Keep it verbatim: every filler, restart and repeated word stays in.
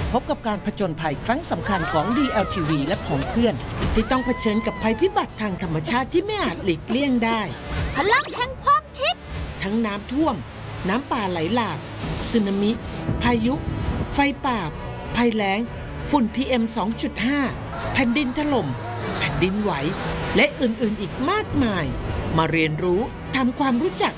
พบกับการผจญภัยครั้งสำคัญของ ดี แอล ที วี และของเพื่อนที่ต้องเผชิญกับภัยพิบัติทางธรรมชาติที่ไม่อาจหลีกเลี่ยงได้พลังแห่งความคิดทั้งน้ำท่วมน้ำป่าไหลหลากสึนามิพายุไฟป่าภัยแล้งฝุ่น พี เอ็ม สองจุดห้า แผ่นดินถล่มแผ่นดินไหวและอื่นๆอีกมากมายมาเรียนรู้ทำความรู้จัก